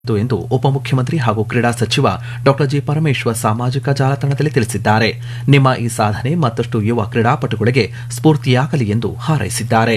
ಎಂದು ಉಪಮುಖ್ಯಮಂತ್ರಿ ಹಾಗೂ ಕ್ರೀಡಾ ಸಚಿವ ಡಾ ಜಿ ಪರಮೇಶ್ವರ್ ಸಾಮಾಜಿಕ ಜಾಲತಾಣದಲ್ಲಿ ತಿಳಿಸಿದ್ದಾರೆ. ನಿಮ್ಮ ಈ ಸಾಧನೆ ಮತ್ತಷ್ಟು ಯುವ ಕ್ರೀಡಾಪಟುಗಳಿಗೆ ಸ್ಫೂರ್ತಿಯಾಗಲಿ ಎಂದು ಹಾರೈಸಿದ್ದಾರೆ.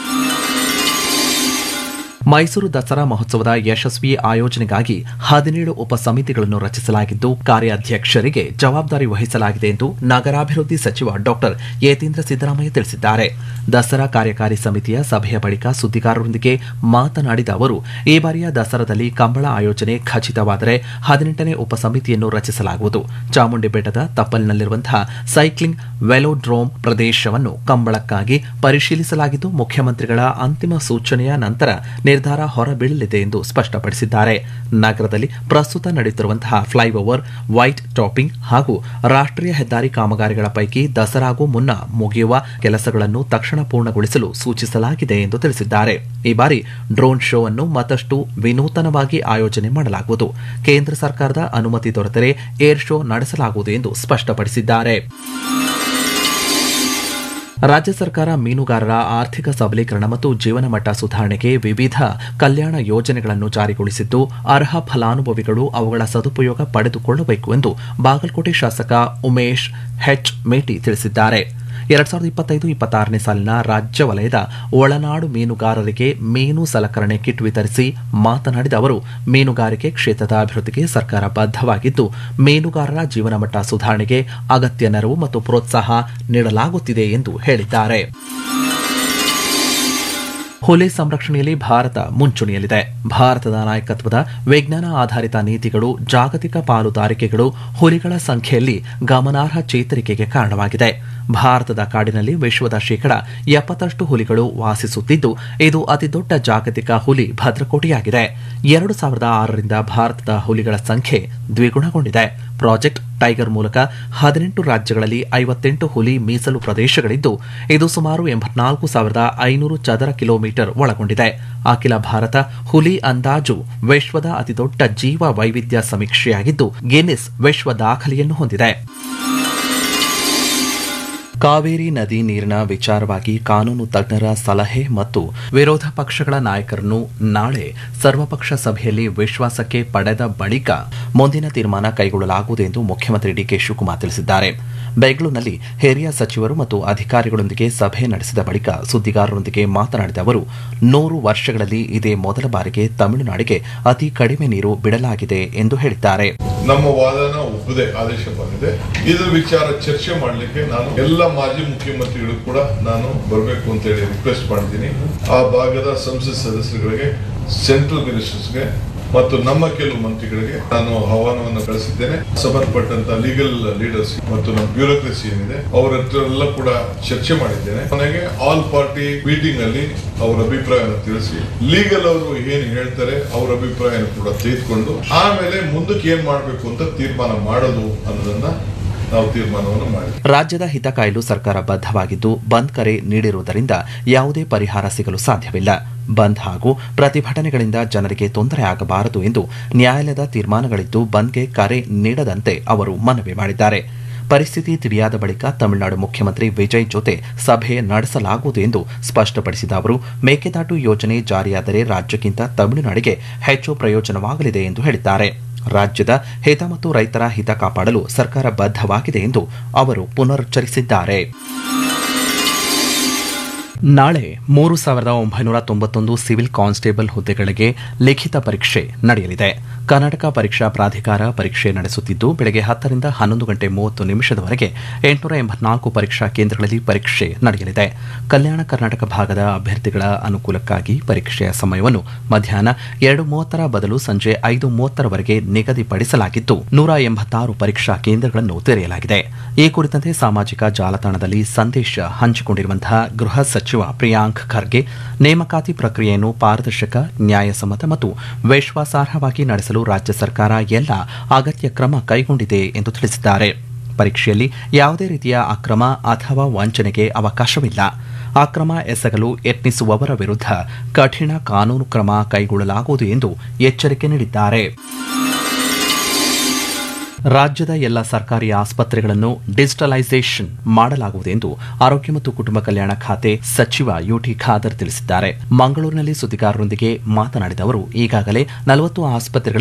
ಮೈಸೂರು ದಸರಾ ಮಹೋತ್ಸವದ ಯಶಸ್ವಿ ಆಯೋಜನೆಗಾಗಿ 17 ಉಪಸಮಿತಿಗಳನ್ನು ರಚಿಸಲಾಗಿದ್ದು ಕಾರ್ಯಾಧ್ಯಕ್ಷರಿಗೆ ಜವಾಬ್ದಾರಿ ವಹಿಸಲಾಗಿದೆ ಎಂದು ನಗರಾಭಿವೃದ್ಧಿ ಸಚಿವ ಡಾ ಯತೀಂದ್ರ ಸಿದ್ದರಾಮಯ್ಯ ತಿಳಿಸಿದ್ದಾರೆ. ದಸರಾ ಕಾರ್ಯಕಾರಿ ಸಮಿತಿಯ ಸಭೆಯ ಬಳಿಕ ಸುದ್ದಿಗಾರರೊಂದಿಗೆ ಮಾತನಾಡಿದ ಅವರು, ಈ ಬಾರಿಯ ದಸರಾದಲ್ಲಿ ಕಂಬಳ ಆಯೋಜನೆ ಖಚಿತವಾದರೆ 18ನೇ ಉಪಸಮಿತಿಯನ್ನು ರಚಿಸಲಾಗುವುದು. ಚಾಮುಂಡಿ ಬೆಟ್ಟದ ತಪ್ಪಲಿನಲ್ಲಿರುವಂತಹ ಸೈಕ್ಲಿಂಗ್ ವೆಲೋಡ್ರೋಮ್ ಪ್ರದೇಶವನ್ನು ಕಂಬಳಕ್ಕಾಗಿ ಪರಿಶೀಲಿಸಲಾಗಿದ್ದು ಮುಖ್ಯಮಂತ್ರಿಗಳ ಅಂತಿಮ ಸೂಚನೆಯ ನಂತರ ನಿರ್ಧಾರ ಹೊರಬೀಳಲಿದೆ ಎಂದು ಸ್ಪಷ್ಟಪಡಿಸಿದ್ದಾರೆ. ನಗರದಲ್ಲಿ ಪ್ರಸ್ತುತ ನಡೆಯುತ್ತಿರುವಂತಹ ಫ್ಲೈಓವರ್, ವೈಟ್ ಟಾಪಿಂಗ್ ಹಾಗೂ ರಾಷ್ಟ್ರೀಯ ಹೆದ್ದಾರಿ ಕಾಮಗಾರಿಗಳ ಪೈಕಿ ದಸರಾಗೂ ಮುನ್ನ ಮುಗಿಯುವ ಕೆಲಸಗಳನ್ನು ತಕ್ಷಣ ಪೂರ್ಣಗೊಳಿಸಲು ಸೂಚಿಸಲಾಗಿದೆ ಎಂದು ತಿಳಿಸಿದ್ದಾರೆ. ಈ ಬಾರಿ ಡ್ರೋನ್ ಶೋ ಅನ್ನು ಮತ್ತಷ್ಟು ವಿನೂತನವಾಗಿ ಆಯೋಜನೆ ಮಾಡಲಾಗುವುದು. ಕೇಂದ್ರ ಸರ್ಕಾರದ ಅನುಮತಿ ದೊರೆತರೆ ಏರ್ ಶೋ ನಡೆಸಲಾಗುವುದು ಎಂದು ಸ್ಪಷ್ಟಪಡಿಸಿದ್ದಾರೆ. ರಾಜ್ಯ ಸರ್ಕಾರ ಮೀನುಗಾರರ ಆರ್ಥಿಕ ಸಬಲೀಕರಣ ಮತ್ತು ಜೀವನಮಟ್ಟ ಸುಧಾರಣೆಗೆ ವಿವಿಧ ಕಲ್ಯಾಣ ಯೋಜನೆಗಳನ್ನು ಜಾರಿಗೊಳಿಸಿದ್ದು ಅರ್ಹ ಫಲಾನುಭವಿಗಳು ಅವುಗಳ ಸದುಪಯೋಗ ಪಡೆದುಕೊಳ್ಳಬೇಕು ಎಂದು ಬಾಗಲಕೋಟೆ ಶಾಸಕ ಉಮೇಶ್ ಮೇಟಿ ತಿಳಿಸಿದ್ದಾರೆ. 2025-26ನೇ ಸಾಲಿನ ರಾಜ್ಯ ವಲಯದ ಒಳನಾಡು ಮೀನುಗಾರರಿಗೆ ಮೀನು ಸಲಕರಣೆ ಕಿಟ್ ವಿತರಿಸಿ ಮಾತನಾಡಿದ ಅವರು, ಮೀನುಗಾರಿಕೆ ಕ್ಷೇತ್ರದ ಅಭಿವೃದ್ಧಿಗೆ ಸರ್ಕಾರ ಬದ್ಧವಾಗಿದ್ದು ಮೀನುಗಾರರ ಜೀವನಮಟ್ಟ ಸುಧಾರಣೆಗೆ ಅಗತ್ಯ ನೆರವು ಮತ್ತು ಪ್ರೋತ್ಸಾಹ ನೀಡಲಾಗುತ್ತಿದೆ ಎಂದು ಹೇಳಿದ್ದಾರೆ. ಹುಲಿ ಸಂರಕ್ಷಣೆಯಲ್ಲಿ ಭಾರತ ಮುಂಚೂಣಿಯಲ್ಲಿದೆ. ಭಾರತದ ನಾಯಕತ್ವದ ವಿಜ್ಞಾನ ಆಧಾರಿತ ನೀತಿಗಳು, ಜಾಗತಿಕ ಪಾಲುದಾರಿಕೆಗಳು ಹುಲಿಗಳ ಸಂಖ್ಯೆಯಲ್ಲಿ ಗಮನಾರ್ಹ ಚೇತರಿಕೆಗೆ ಕಾರಣವಾಗಿದೆ. ಭಾರತದ ಕಾಡಿನಲ್ಲಿ ವಿಶ್ವದ 70% ಹುಲಿಗಳು ವಾಸಿಸುತ್ತಿದ್ದು ಇದು ಅತಿದೊಡ್ಡ ಜಾಗತಿಕ ಹುಲಿ ಭದ್ರಕೋಟೆಯಾಗಿದೆ. 2006ರಿಂದ ಭಾರತದ ಹುಲಿಗಳ ಸಂಖ್ಯೆ ದ್ವಿಗುಣಗೊಂಡಿದೆ. ಪ್ರಾಜೆಕ್ಟ್ ಟೈಗರ್ ಮೂಲಕ 18 ರಾಜ್ಯಗಳಲ್ಲಿ 58 ಹುಲಿ ಮೀಸಲು ಪ್ರದೇಶಗಳಿದ್ದು ಇದು ಸುಮಾರು 84,500 ಚದರ ಕಿಲೋಮೀಟರ್ ಒಳಗೊಂಡಿದೆ. ಅಖಿಲ ಭಾರತ ಹುಲಿ ಅಂದಾಜು ವಿಶ್ವದ ಅತಿದೊಡ್ಡ ಜೀವ ವೈವಿಧ್ಯ ಸಮೀಕ್ಷೆಯಾಗಿದ್ದು ಗಿನ್ನಿಸ್ ವಿಶ್ವ ದಾಖಲೆಯನ್ನು ಹೊಂದಿದೆ. ಕಾವೇರಿ ನದಿ ನೀರಿನ ವಿಚಾರವಾಗಿ ಕಾನೂನು ತಜ್ಞರ ಸಲಹೆ ಮತ್ತು ವಿರೋಧ ಪಕ್ಷಗಳ ನಾಯಕರನ್ನು ನಾಳೆ ಸರ್ವಪಕ್ಷ ಸಭೆಯಲ್ಲಿ ವಿಶ್ವಾಸಕ್ಕೆ ಪಡೆದ ಬಳಿಕ ಮುಂದಿನ ತೀರ್ಮಾನ ಕೈಗೊಳ್ಳಲಾಗುವುದು ಎಂದು ಮುಖ್ಯಮಂತ್ರಿ ಡಿಕೆ ಶಿವಕುಮಾರ್ ತಿಳಿಸಿದ್ದಾರೆ. ಬೆಂಗಳೂರಿನಲ್ಲಿ ಹಿರಿಯ ಸಚಿವರು ಮತ್ತು ಅಧಿಕಾರಿಗಳೊಂದಿಗೆ ಸಭೆ ನಡೆಸಿದ ಬಳಿಕ ಸುದ್ದಿಗಾರರೊಂದಿಗೆ ಮಾತನಾಡಿದ ಅವರು, 100 ವರ್ಷಗಳಲ್ಲಿ ಇದೇ ಮೊದಲ ಬಾರಿಗೆ ತಮಿಳುನಾಡಿಗೆ ಅತಿ ಕಡಿಮೆ ನೀರು ಬಿಡಲಾಗಿದೆ ಎಂದು ಹೇಳಿದ್ದಾರೆ. ನಮ್ಮ ವಾದನ ಒಪ್ಪದೆ ಆದೇಶ ಬಂದಿದೆ. ಇದರ ವಿಚಾರ ಚರ್ಚೆ ಮಾಡಲಿಕ್ಕೆ ನಾನು ಎಲ್ಲ ಮಾಜಿ ಮುಖ್ಯಮಂತ್ರಿಗಳು ಕೂಡ ನಾನು ಬರಬೇಕು ಅಂತ ಹೇಳಿ ರಿಕ್ವೆಸ್ಟ್ ಮಾಡಿದ್ದೀನಿ. ಆ ಭಾಗದ ಸಂಸತ್ ಸದಸ್ಯರುಗಳಿಗೆ, ಸೆಂಟ್ರಲ್ ಮಿನಿಸ್ಟರ್ಸ್ಗೆ ಮತ್ತು ನಮ್ಮ ಕೆಲವು ಮಂತ್ರಿಗಳಿಗೆ ನಾನು ಆಹ್ವಾನವನ್ನು ಕಳಿಸಿದ್ದೇನೆ. ಸಂಬಂಧಪಟ್ಟಂತ ಲೀಗಲ್ ಲೀಡರ್ಸ್ ಮತ್ತು ನಮ್ಮ ಬ್ಯೂರೋಕ್ರಸಿ ಏನಿದೆ ಅವರ ಹತ್ರ ಎಲ್ಲ ಕೂಡ ಚರ್ಚೆ ಮಾಡಿದ್ದೇನೆ. ಕೊನೆಗೆ ಆಲ್ ಪಾರ್ಟಿ ಮೀಟಿಂಗ್ ಅಲ್ಲಿ ಅವರ ಅಭಿಪ್ರಾಯವನ್ನು ತಿಳಿಸಿ ಲೀಗಲ್ ಅವರು ಏನ್ ಹೇಳ್ತಾರೆ ಅವರ ಅಭಿಪ್ರಾಯ ಕೂಡ ತೆಗೆದುಕೊಂಡು ಆಮೇಲೆ ಮುಂದಕ್ಕೆ ಏನ್ ಮಾಡಬೇಕು ಅಂತ ತೀರ್ಮಾನ ಮಾಡೋದು ಅನ್ನೋದನ್ನ ನಾವು ತೀರ್ಮಾನವನ್ನು ಮಾಡಿ. ರಾಜ್ಯದ ಹಿತ ಕಾಯಲು ಸರ್ಕಾರ ಬದ್ಧವಾಗಿದ್ದು ಬಂದ್ ಕರೆ ನೀಡಿರುವುದರಿಂದ ಯಾವುದೇ ಪರಿಹಾರ ಸಿಗಲು ಸಾಧ್ಯವಿಲ್ಲ. ಬಂದ್ ಹಾಗೂ ಪ್ರತಿಭಟನೆಗಳಿಂದ ಜನರಿಗೆ ತೊಂದರೆ ಆಗಬಾರದು ಎಂದು ನ್ಯಾಯಾಲಯದ ತೀರ್ಮಾನಗಳಿದ್ದು ಬಂದ್ಗೆ ಕರೆ ನೀಡದಂತೆ ಅವರು ಮನವಿ ಮಾಡಿದ್ದಾರೆ. ಪರಿಸ್ಥಿತಿ ತಿಳಿಯಾದ ಬಳಿಕ ತಮಿಳುನಾಡು ಮುಖ್ಯಮಂತ್ರಿ ವಿಜಯ್ ಜೊತೆ ಸಭೆ ನಡೆಸಲಾಗುವುದು ಎಂದು ಸ್ಪಷ್ಟಪಡಿಸಿದ ಅವರು, ಮೇಕೆದಾಟು ಯೋಜನೆ ಜಾರಿಯಾದರೆ ರಾಜ್ಯಕ್ಕಿಂತ ತಮಿಳುನಾಡಿಗೆ ಹೆಚ್ಚು ಪ್ರಯೋಜನವಾಗಲಿದೆ ಎಂದು ಹೇಳಿದ್ದಾರೆ. ರಾಜ್ಯದ ಹಿತ ಮತ್ತು ರೈತರ ಹಿತ ಕಾಪಾಡಲು ಸರ್ಕಾರ ಬದ್ಧವಾಗಿದೆ ಎಂದು ಅವರು ಪುನರುಚ್ಚರಿಸಿದ್ದಾರೆ. ನಾಳೆ 3,991 ಸಿವಿಲ್ ಕಾನ್ಸ್ಟೇಬಲ್ ಹುದ್ದೆಗಳಿಗೆ ಲಿಖಿತ ಪರೀಕ್ಷೆ ನಡೆಯಲಿದೆ. ಕರ್ನಾಟಕ ಪರೀಕ್ಷಾ ಪ್ರಾಧಿಕಾರ ಪರೀಕ್ಷೆ ನಡೆಸುತ್ತಿದ್ದು ಬೆಳಗ್ಗೆ 10ರಿಂದ 11 ಗಂಟೆ 30 ನಿಮಿಷದವರೆಗೆ 884 ಪರೀಕ್ಷಾ ಕೇಂದ್ರಗಳಲ್ಲಿ ಪರೀಕ್ಷೆ ನಡೆಯಲಿದೆ. ಕಲ್ಯಾಣ ಕರ್ನಾಟಕ ಭಾಗದ ಅಭ್ಯರ್ಥಿಗಳ ಅನುಕೂಲಕ್ಕಾಗಿ ಪರೀಕ್ಷೆಯ ಸಮಯವನ್ನು ಮಧ್ಯಾಹ್ನ 2:30 ಬದಲು ಸಂಜೆ 5:30 ನಿಗದಿಪಡಿಸಲಾಗಿದ್ದು 186 ಪರೀಕ್ಷಾ ಕೇಂದ್ರಗಳನ್ನು ತೆರೆಯಲಾಗಿದೆ. ಈ ಕುರಿತಂತೆ ಸಾಮಾಜಿಕ ಜಾಲತಾಣದಲ್ಲಿ ಸಂದೇಶ ಹಂಚಿಕೊಂಡಿರುವಂತಹ ಗೃಹ ಸಚಿವ ಪ್ರಿಯಾಂಕ್ ಖರ್ಗೆ ನೇಮಕಾತಿ ಪ್ರಕ್ರಿಯೆಯನ್ನು ಪಾರದರ್ಶಕ, ನ್ಯಾಯಸಮ್ಮತ ಮತ್ತು ವಿಶ್ವಾಸಾರ್ಹವಾಗಿ ನಡೆಸಲು ರಾಜ್ಯ ಸರ್ಕಾರ ಎಲ್ಲ ಅಗತ್ಯ ಕ್ರಮ ಕೈಗೊಂಡಿದೆ ಎಂದು ತಿಳಿಸಿದ್ದಾರೆ. ಪರೀಕ್ಷೆಯಲ್ಲಿ ಯಾವುದೇ ರೀತಿಯ ಅಕ್ರಮ ಅಥವಾ ವಂಚನೆಗೆ ಅವಕಾಶವಿಲ್ಲ. ಅಕ್ರಮ ಎಸಗಲು ಯತ್ನಿಸುವವರ ವಿರುದ್ಧ ಕಠಿಣ ಕಾನೂನು ಕ್ರಮ ಕೈಗೊಳ್ಳಲಾಗುವುದು ಎಂದು ಎಚ್ಚರಿಕೆ ನೀಡಿದ್ದಾರೆ. ರಾಜ್ಯದ ಎಲ್ಲ ಸರ್ಕಾರಿ ಆಸ್ಪತ್ರೆಗಳನ್ನು ಡಿಜಿಟಲೈಸೇಷನ್ ಮಾಡಲಾಗುವುದು ಎಂದು ಆರೋಗ್ಯ ಮತ್ತು ಕುಟುಂಬ ಕಲ್ಯಾಣ ಖಾತೆ ಸಚಿವ ಯುಟಿ ಖಾದರ್ ತಿಳಿಸಿದ್ದಾರೆ. ಮಂಗಳೂರಿನಲ್ಲಿ ಸುದ್ದಿಗಾರರೊಂದಿಗೆ ಮಾತನಾಡಿದ ಅವರು ಈಗಾಗಲೇ 40 ಆಸ್ಪತ್ರೆಗಳ